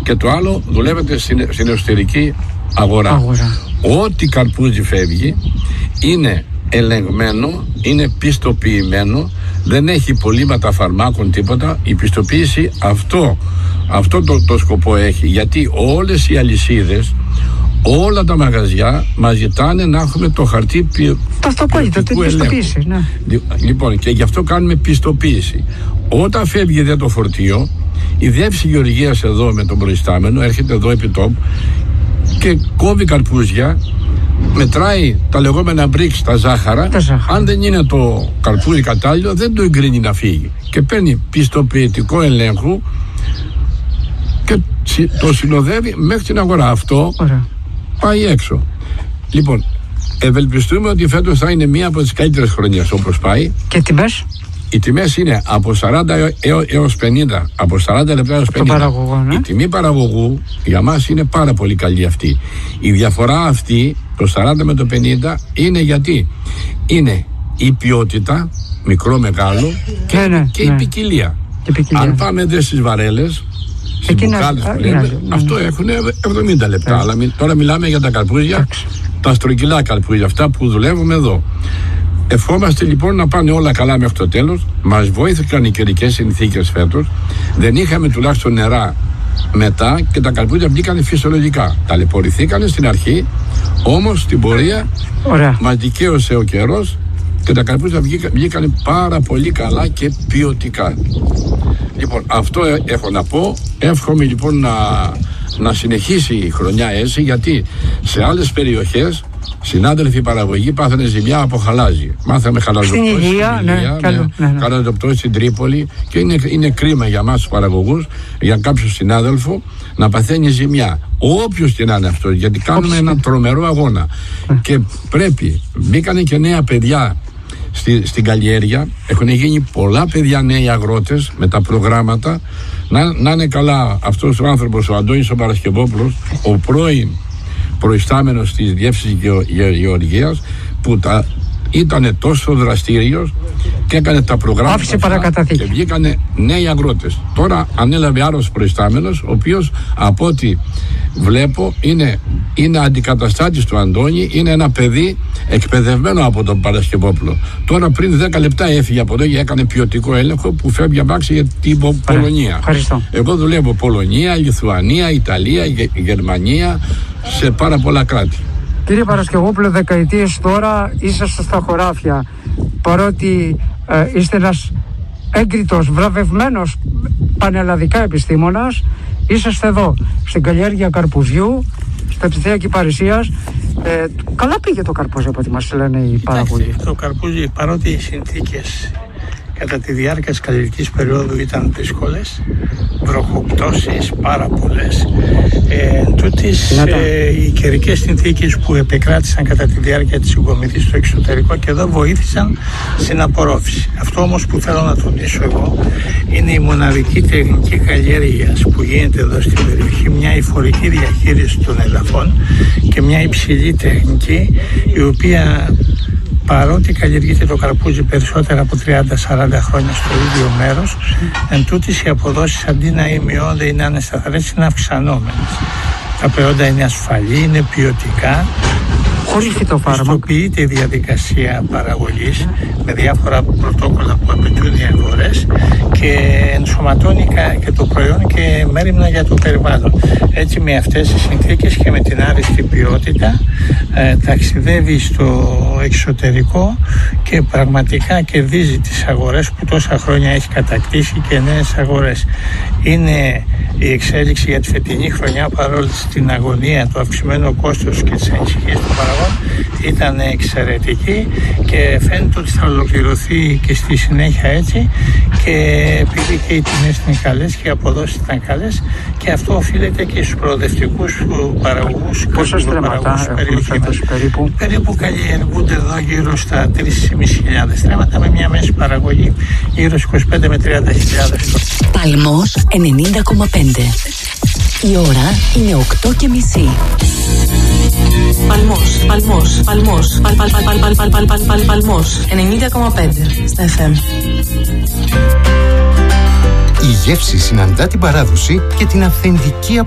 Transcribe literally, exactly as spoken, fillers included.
και το άλλο δουλεύετε στην, στην εσωτερική αγορά. αγορά. Ό,τι καρπούζι φεύγει είναι ελεγμένο, είναι πιστοποιημένο, δεν έχει υπολείμματα φαρμάκων, τίποτα. Η πιστοποίηση αυτό, αυτό το, το σκοπό έχει, γιατί όλες οι αλυσίδες, όλα τα μαγαζιά μας ζητάνε να έχουμε το χαρτί ποιοτικού ελέγχου. Ναι. Λοιπόν, και γι' αυτό κάνουμε πιστοποίηση. Όταν φεύγει δε το φορτίο, η διεύθυνση γεωργίας εδώ με τον προϊστάμενο έρχεται εδώ επί τόπου και κόβει καρπούζια, μετράει τα λεγόμενα μπριξ, τα ζάχαρα. τα ζάχαρα. Αν δεν είναι το καρπούζι κατάλληλο, δεν το εγκρίνει να φύγει. Και παίρνει πιστοποιητικό ελέγχου και το συνοδεύει μέχρι την αγορά. Αυτό Ωραία. πάει έξω. Λοιπόν, ευελπιστούμε ότι φέτος θα είναι μία από τις καλύτερες χρονιές όπως πάει. Και τιμές? Οι τιμές είναι από σαράντα έως πενήντα, από σαράντα λεπτά έως πενήντα. Παραγωγό, ναι. Η τιμή παραγωγού για μας είναι πάρα πολύ καλή αυτή. Η διαφορά αυτή, το σαράντα με το πενήντα, είναι γιατί είναι η ποιότητα, μικρό μεγάλο, και, ναι, ναι, και ναι. η ποικιλία. Και ποικιλία. Αν πάμε δε στις βαρέλες, στις μπουκάλες που λέμε, ναι, ναι. αυτό έχουν εβδομήντα λεπτά. Ναι. Αλλά τώρα μιλάμε για τα καρπούζια, τα στρογγυλά καρπούζια, αυτά που δουλεύουμε εδώ. Ευχόμαστε λοιπόν να πάνε όλα καλά μέχρι το τέλος. Μας βοήθηκαν οι καιρικές συνθήκες φέτος. Δεν είχαμε τουλάχιστον νερά μετά και τα καρπούζια βγήκαν φυσιολογικά. Ταλαιπωρηθήκανε στην αρχή, όμως στην πορεία Ωραία. μας δικαίωσε ο καιρός και τα καρπούζια βγήκαν, βγήκαν πάρα πολύ καλά και ποιοτικά. Λοιπόν, αυτό έχω να πω. Εύχομαι λοιπόν να, να συνεχίσει η χρονιά έτσι, γιατί σε άλλες περιοχές συνάδελφοι παραγωγοί πάθανε ζημιά από χαλάζι. Μάθαμε χαλαζοπτώσεις στην Υγεία, ναι, ναι, ναι, ναι. χαλαζοπτώσεις στην Τρίπολη και είναι, είναι κρίμα για μας τους παραγωγούς, για κάποιον συνάδελφο να παθαίνει ζημιά. Όποιος και να είναι αυτό, γιατί κάνουμε Όψη. ένα τρομερό αγώνα. Mm. Και πρέπει, μπήκανε και νέα παιδιά στη, στην καλλιέργεια, έχουν γίνει πολλά παιδιά νέοι αγρότες με τα προγράμματα. Να, να είναι καλά αυτός ο άνθρωπος, ο Αντώνης ο Παρασκευόπουλος, ο πρώην προϊστάμενος της Διεύθυνσης Γεωργίας, που τα ήταν τόσο δραστήριος και έκανε τα προγράμματα και βγήκανε νέοι αγρότες. Τώρα ανέλαβε άλλος προϊστάμενος, ο οποίος από ό,τι βλέπω είναι, είναι αντικαταστάτης του Αντώνη, είναι ένα παιδί εκπαιδευμένο από τον Παρασκευόπουλο. Τώρα πριν δέκα λεπτά έφυγε από εδώ και έκανε ποιοτικό έλεγχο που φεύγει αμάξι για την Πολωνία. Ευχαριστώ. Εγώ δουλεύω Πολωνία, Λιθουανία, Ιταλία, Γερμανία, σε πάρα πολλά κράτη. Κύριε Παρασκευόπουλο, δεκαετίες τώρα είσαστε στα χωράφια, παρότι ε, είστε ένας έγκριτος, βραβευμένος πανελλαδικά επιστήμονας, είσαστε εδώ στην καλλιέργεια καρπουζιού, στα Ψηθία Κυπαρισίας. Ε, καλά πήγε το καρπούζι από ό,τι μας λένε οι παραγωγοί. Το καρπούζι, παρότι οι συνθήκες κατά τη διάρκεια της καλλιεργικής περίοδου ήταν δύσκολες, βροχοπτώσεις πάρα πολλές. Ε, τούτης, ε, οι καιρικές συνθήκες που επεκράτησαν κατά τη διάρκεια της συγκομιδής στο εξωτερικό και εδώ βοήθησαν στην απορρόφηση. Αυτό όμως που θέλω να τονίσω εγώ είναι η μοναδική τεχνική καλλιέργειας που γίνεται εδώ στην περιοχή, μια υφορική διαχείριση των εδαφών και μια υψηλή τεχνική, η οποία παρότι καλλιεργείται το καρπούζι περισσότερα από τριάντα σαράντα χρόνια στο ίδιο μέρος, εν τούτης οι αποδόσεις αντί να μειώνται ή να είναι σταθερές, είναι αυξανόμενες. Τα προϊόντα είναι ασφαλή, είναι ποιοτικά. Χωρίς φυτοφάρμακα. Πιστοποιείται η διαδικασία παραγωγής με διάφορα πρωτόκολλα που απαιτούν οι αγορές και ενσωματώνει και το προϊόν και μέριμνα για το περιβάλλον. Έτσι, με αυτές τις συνθήκες και με την άριστη ποιότητα ε, ταξιδεύει στο εξωτερικό και πραγματικά κερδίζει τις αγορές που τόσα χρόνια έχει κατακτήσει και νέες αγορές. Είναι η εξέλιξη για τη φετινή χρονιά, παρόλη την αγωνία, το αυξημένο κόστος και τις ανησυχίες των παραγωγών, ήταν εξαιρετική και φαίνεται ότι θα ολοκληρωθεί και στη συνέχεια έτσι, και επειδή και οι τιμές είναι καλές και οι αποδόσεις ήταν καλές, και αυτό οφείλεται και στους προοδευτικούς παραγωγούς. Πόσα στρέμματα έχουν φέτος περίπου? Περίπου καλλιεργούνται εδώ γύρω στα τρεις χιλιάδες πεντακόσια στρέμματα με μια μέση παραγωγή γύρω στους είκοσι πέντε με τριάντα χιλιάδες. Παλμός ενενήντα κόμμα πέντε. Η ώρα είναι οκτώ και μισή. Παλμός, Παλμός, Παλμός, Παλ, Παλ, Παλ, Παλ, Παλ, Παλ, Παλ, Παλ, Παλμός, ενενήντα κόμμα πέντε στα εφ εμ. Η γεύση συναντά την παράδοση και την αυθεντική